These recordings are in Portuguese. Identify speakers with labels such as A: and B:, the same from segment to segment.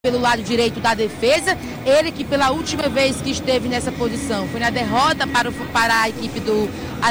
A: pelo lado direito da defesa, ele que pela última vez que esteve nessa posição foi na derrota para a equipe do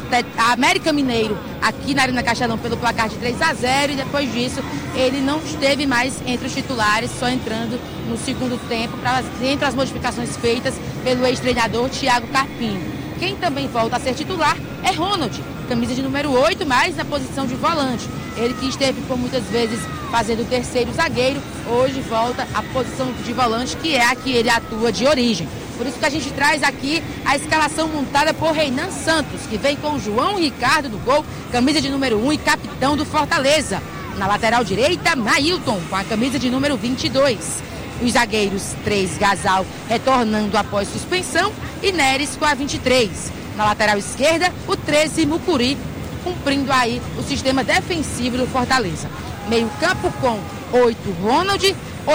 A: América Mineiro aqui na Arena Castelão pelo placar de 3-0 e depois disso ele não esteve mais entre os titulares, só entrando no segundo tempo entre as modificações feitas pelo ex-treinador Thiago Carpini. Quem também volta a ser titular é Ronald, camisa de número 8, mas na posição de volante. Ele que esteve por muitas vezes fazendo o terceiro zagueiro, hoje volta à posição de volante, que é a que ele atua de origem. Por isso que a gente traz aqui a escalação montada por Reinan Santos, que vem com João Ricardo do gol, camisa de número 1 e capitão do Fortaleza. Na lateral direita, Mailton, com a camisa de número 22. Os zagueiros 3, Gasal, retornando após suspensão, e Neres com a 23. Na lateral esquerda, o 13, Mucuri, cumprindo aí o sistema defensivo do Fortaleza. Meio campo com 8, Ronald,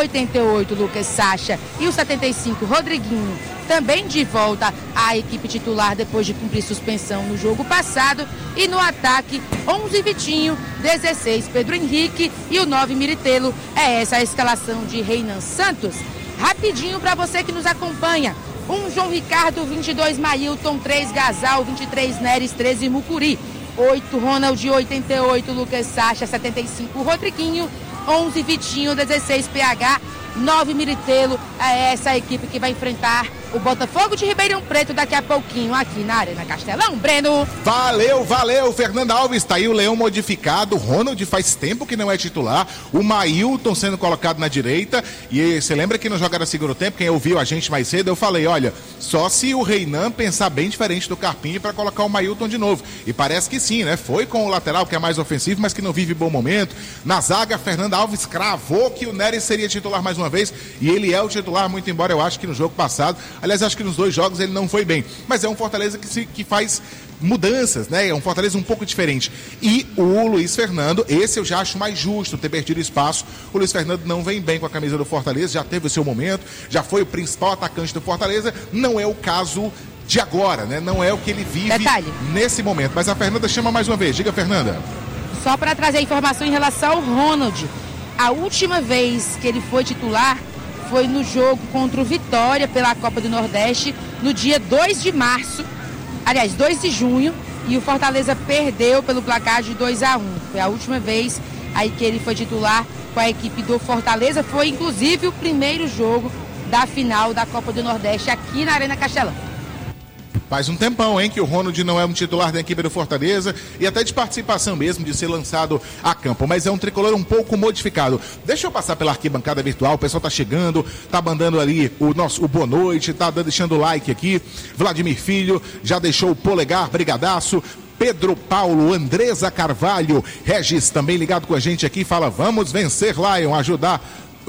A: 88, Lucas Sacha e o 75, Rodriguinho, também de volta à equipe titular depois de cumprir suspensão no jogo passado. E no ataque, 11, Vitinho, 16, Pedro Henrique e o 9, Miritelo. É essa a escalação de Reinan Santos. Rapidinho para você que nos acompanha. 1, João Ricardo, 22, Mailton, 3, Gasal, 23, Neres, 13, Mucuri. 8, Ronald, 88, Lucas Sacha, 75, Rodriguinho, 11, Vitinho, 16, PH, 9, Miritelo. É essa a equipe que vai enfrentar o Botafogo de Ribeirão Preto daqui a pouquinho aqui na Arena Castelão. Breno.
B: Valeu, Fernanda Alves, tá aí o Leão modificado, o Ronald faz tempo que não é titular, o Mailton sendo colocado na direita, e você lembra que no Jogada Segundo Tempo, quem ouviu a gente mais cedo, eu falei, olha, só se o Reinan pensar bem diferente do Carpini para colocar o Mailton de novo, e parece que sim, né, foi com o lateral que é mais ofensivo, mas que não vive bom momento. Na zaga, Fernanda Alves cravou que o Neres seria titular mais uma vez, e ele é o titular, muito embora eu acho que no jogo passado, aliás, acho que nos 2 jogos ele não foi bem, mas é um Fortaleza que faz mudanças, né? É um Fortaleza um pouco diferente. E o Luiz Fernando, esse eu já acho mais justo ter perdido espaço. O Luiz Fernando não vem bem com a camisa do Fortaleza, já teve o seu momento, já foi o principal atacante do Fortaleza, não é o caso de agora, né? Não é o que ele vive nesse momento. Mas a Fernanda chama mais uma vez. Diga, Fernanda.
A: Só para trazer a informação em relação ao Ronald. A última vez que ele foi titular foi no jogo contra o Vitória pela Copa do Nordeste, no dia 2 de março, aliás, 2 de junho, e o Fortaleza perdeu pelo placar de 2-1. Foi a última vez aí que ele foi titular com a equipe do Fortaleza, foi inclusive o primeiro jogo da final da Copa do Nordeste aqui na Arena Castelão.
B: Faz um tempão, hein, que o Ronald não é um titular da equipe do Fortaleza e até de participação mesmo, de ser lançado a campo, mas é um tricolor um pouco modificado. Deixa eu passar pela arquibancada virtual, o pessoal tá chegando, tá mandando ali o boa noite, tá deixando o like aqui. Vladimir Filho já deixou o polegar, brigadaço. Pedro Paulo, Andresa Carvalho, Regis também ligado com a gente aqui, fala, vamos vencer, Lion, ajudar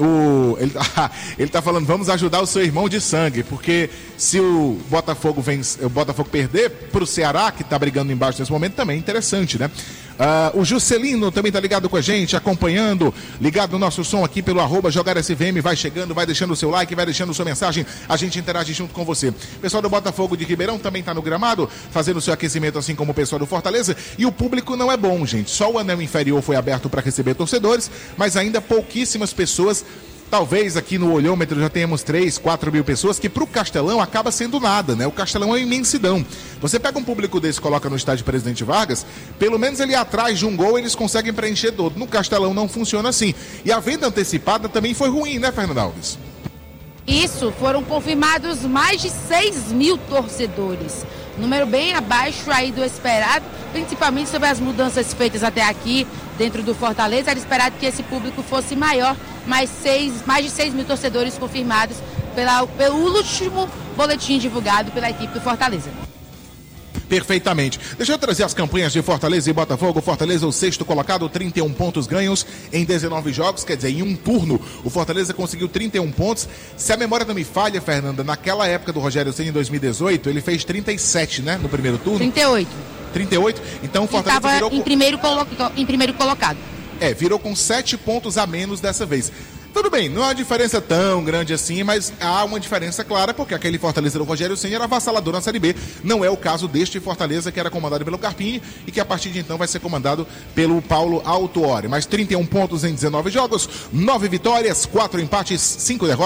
B: ele tá falando, vamos ajudar o seu irmão de sangue, porque se o Botafogo perder pro Ceará, que tá brigando embaixo nesse momento, também é interessante, né? O Juscelino também tá ligado com a gente, acompanhando, ligado no nosso som aqui pelo @JogarSVM, vai chegando, vai deixando o seu like, vai deixando sua mensagem, a gente interage junto com você. O pessoal do Botafogo de Ribeirão também tá no gramado, fazendo o seu aquecimento, assim como o pessoal do Fortaleza, e o público não é bom, gente, só o anel inferior foi aberto para receber torcedores, mas ainda pouquíssimas pessoas. Talvez aqui no olhômetro já tenhamos 3, 4 mil pessoas, que pro Castelão acaba sendo nada, né? O Castelão é uma imensidão. Você pega um público desse e coloca no estádio Presidente Vargas, pelo menos ele atrás de um gol eles conseguem preencher todo. No Castelão não funciona assim. E a venda antecipada também foi ruim, né, Fernanda Alves?
A: Isso, foram confirmados mais de 6 mil torcedores. Número bem abaixo aí do esperado, principalmente sobre as mudanças feitas até aqui dentro do Fortaleza. Era esperado que esse público fosse maior, mas mais de 6 mil torcedores confirmados pelo último boletim divulgado pela equipe do Fortaleza.
B: Perfeitamente. Deixa eu trazer as campanhas de Fortaleza e Botafogo. Fortaleza, o 6º colocado, 31 pontos ganhos em 19 jogos, quer dizer, em um turno, o Fortaleza conseguiu 31 pontos. Se a memória não me falha, Fernanda, naquela época do Rogério Ceni, em 2018, ele fez 37, né, no primeiro turno? 38? Então o Fortaleza virou
A: em primeiro colocado.
B: Virou com 7 pontos a menos dessa vez. Tudo bem, não é uma diferença tão grande assim, mas há uma diferença clara, porque aquele Fortaleza do Rogério Ceni era avassalador na Série B. Não é o caso deste Fortaleza, que era comandado pelo Carpini e que a partir de então vai ser comandado pelo Paulo Autuori. Mas 31 pontos em 19 jogos, 9 vitórias, 4 empates, 5 derrotas.